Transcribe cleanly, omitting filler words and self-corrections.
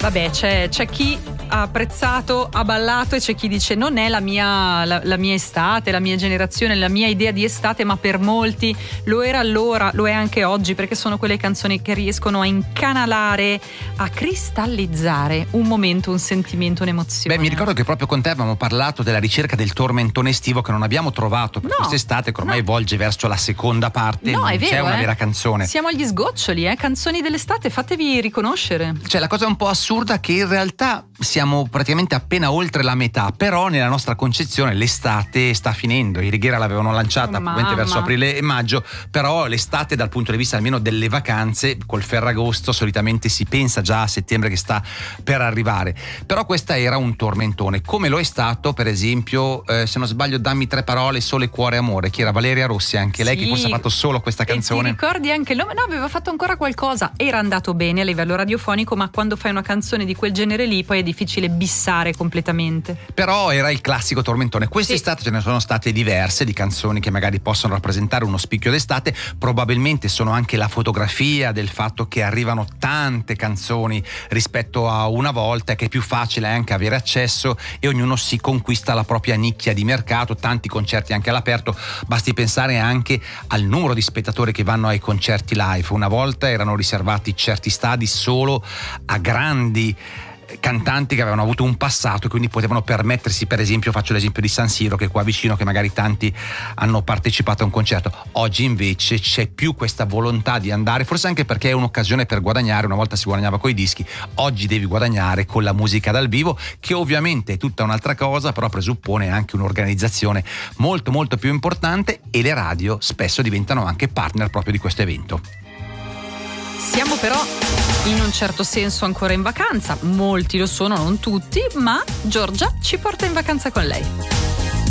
Vabbè, c'è chi ha apprezzato, ha ballato, e c'è chi dice non è la mia estate, la mia generazione, la mia idea di estate, ma per molti lo era allora, lo è anche oggi, perché sono quelle canzoni che riescono a incanalare, a cristallizzare un momento, un sentimento, un'emozione. Beh, mi ricordo che proprio con te avevamo parlato della ricerca del tormentone estivo che non abbiamo trovato per quest'estate, che ormai volge verso la seconda parte. No, non è vero, c'è una vera canzone. Siamo agli sgoccioli, canzoni dell'estate, fatevi riconoscere. Cioè, la cosa un po' assurda è che in realtà siamo praticamente appena oltre la metà, però nella nostra concezione l'estate sta finendo. I Righiera l'avevano lanciata probabilmente verso aprile e maggio, però l'estate dal punto di vista almeno delle vacanze, col Ferragosto solitamente si pensa già a settembre che sta per arrivare. Però questa era un tormentone, come lo è stato per esempio, se non sbaglio, Dammi tre parole, sole, cuore, amore, che era Valeria Rossi, anche lei, che forse ha fatto solo questa canzone. E ti ricordi anche il nome? No, aveva fatto ancora qualcosa, era andato bene a livello radiofonico, ma quando fai una canzone di quel genere lì poi è difficile bissare completamente. Però era il classico tormentone. Quest'estate ce ne sono state diverse di canzoni che magari possono rappresentare uno spicchio d'estate, probabilmente sono anche la fotografia del fatto che arrivano tante canzoni rispetto a una volta, che è più facile anche avere accesso e ognuno si conquista la propria nicchia di mercato, tanti concerti anche all'aperto, basti pensare anche al numero di spettatori che vanno ai concerti live. Una volta erano riservati certi stadi solo a grandi cantanti che avevano avuto un passato e quindi potevano permettersi, per esempio faccio l'esempio di San Siro, che è qua vicino, che magari tanti hanno partecipato a un concerto. Oggi invece c'è più questa volontà di andare, forse anche perché è un'occasione per guadagnare. Una volta si guadagnava coi dischi, oggi devi guadagnare con la musica dal vivo, che ovviamente è tutta un'altra cosa, però presuppone anche un'organizzazione molto molto più importante, e le radio spesso diventano anche partner proprio di questo evento. Siamo però in un certo senso ancora in vacanza, molti lo sono, non tutti, ma Giorgia ci porta in vacanza con lei.